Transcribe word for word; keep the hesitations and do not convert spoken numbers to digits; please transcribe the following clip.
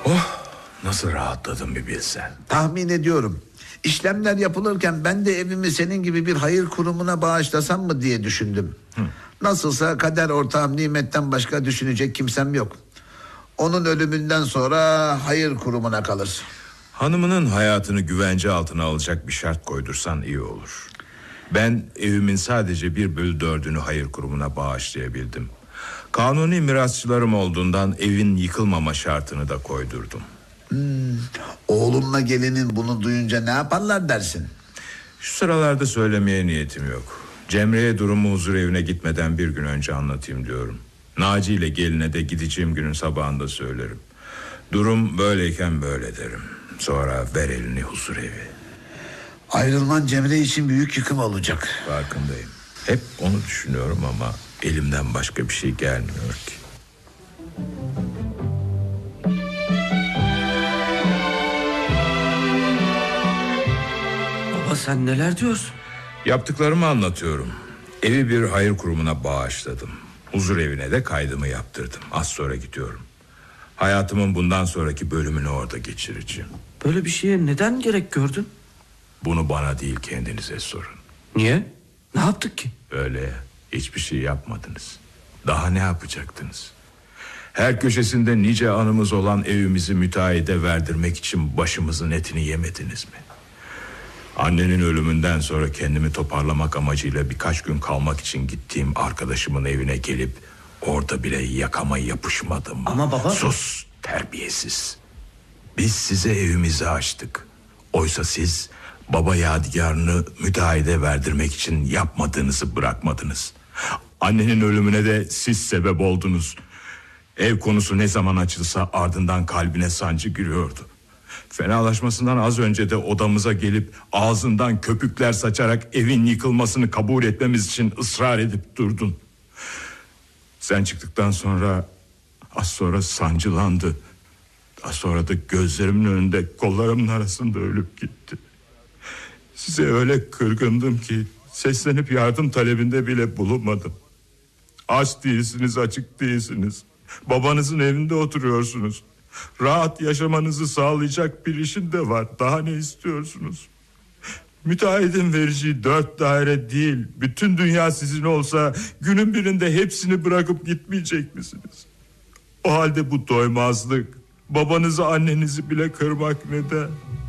Oh, nasıl rahatladım bir bilsen. Tahmin ediyorum. İşlemler yapılırken ben de evimi senin gibi bir hayır kurumuna bağışlasam mı diye düşündüm. Hı. Nasılsa kader ortağım Nimet'ten başka düşünecek kimsem yok. Onun ölümünden sonra hayır kurumuna kalır. Hanımının hayatını güvence altına alacak bir şart koydursan iyi olur. Ben evimin sadece bir bölü dördünü hayır kurumuna bağışlayabildim. Kanuni mirasçılarım olduğundan evin yıkılmama şartını da koydurdum. Hmm, oğlumla gelinin bunu duyunca ne yaparlar dersin? Şu sıralarda söylemeye niyetim yok. Cemre'ye durumu huzur evine gitmeden bir gün önce anlatayım diyorum. Naci ile geline de gideceğim günün sabahında söylerim. Durum böyleyken böyle derim. Sonra ver elini huzur evi. Ayrılman Cemre için büyük yıkım olacak. Farkındayım. Hep onu düşünüyorum ama elimden başka bir şey gelmiyor ki. Baba sen neler diyorsun? Yaptıklarımı anlatıyorum. Evi bir hayır kurumuna bağışladım. Huzur evine de kaydımı yaptırdım. Az sonra gidiyorum. Hayatımın bundan sonraki bölümünü orada geçireceğim. Böyle bir şeye neden gerek gördün? Bunu bana değil kendinize sorun. Niye? Ne yaptık ki? Öyle, hiçbir şey yapmadınız. Daha ne yapacaktınız? Her köşesinde nice anımız olan evimizi müteahhide verdirmek için başımızın etini yemediniz mi? Annenin ölümünden sonra kendimi toparlamak amacıyla birkaç gün kalmak için gittiğim arkadaşımın evine gelip orada bile yakama yapışmadım. Ama baba... Sus, terbiyesiz. Biz size evimizi açtık. Oysa siz baba yadigarını müteahhide verdirmek için yapmadığınızı bırakmadınız. Annenin ölümüne de siz sebep oldunuz. Ev konusu ne zaman açılsa ardından kalbine sancı giriyordu. Fenalaşmasından az önce de odamıza gelip ağzından köpükler saçarak evin yıkılmasını kabul etmemiz için ısrar edip durdun. Sen çıktıktan sonra az sonra sancılandı. Daha sonra da gözlerimin önünde kollarımın arasında ölüp gitti. Size öyle kırgındım ki seslenip yardım talebinde bile bulunmadım. Aç değilsiniz, açık değilsiniz. Babanızın evinde oturuyorsunuz. Rahat yaşamanızı sağlayacak bir işin de var. Daha ne istiyorsunuz? Müteahhidin vereceği dört daire değil, bütün dünya sizin olsa günün birinde hepsini bırakıp gitmeyecek misiniz? O halde bu doymazlık, babanızı annenizi bile kırmak neden?